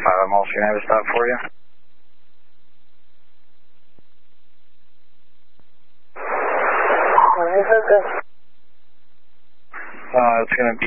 I'm also going to have a stop for you. It's going to be